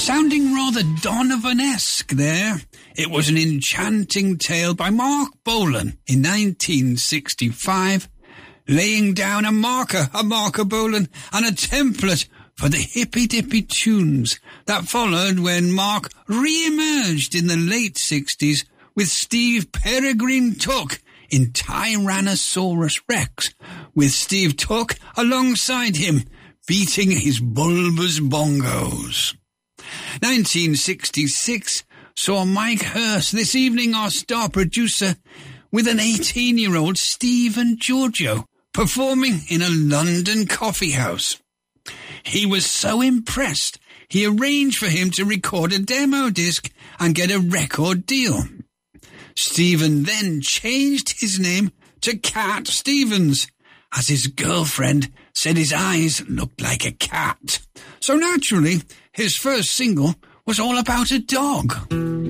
Sounding rather Donovan-esque there. It was an enchanting tale by Mark Bolan in 1965, laying down a marker Bolan, and a template for the hippy-dippy tunes that followed when Mark re-emerged in the late 60s with Steve Peregrine Took in Tyrannosaurus Rex, with Steve Took alongside him, beating his bulbous bongos. 1966 saw Mike Hurst, this evening our star producer, with an 18-year-old Stephen Giorgio performing in a London coffee house. He was so impressed, he arranged for him to record a demo disc and get a record deal. Stephen then changed his name to Cat Stevens, as his girlfriend said his eyes looked like a cat. So naturally, his first single was all about a dog.